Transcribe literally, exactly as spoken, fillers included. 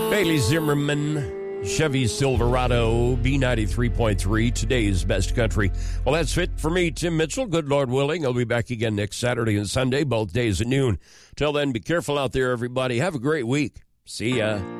Bailey Zimmerman, Chevy Silverado, B ninety-three point three, today's best country. Well, that's it for me, Tim Mitchell. Good Lord willing, I'll be back again next Saturday and Sunday, both days at noon. Till then, be careful out there, everybody. Have a great week. See ya.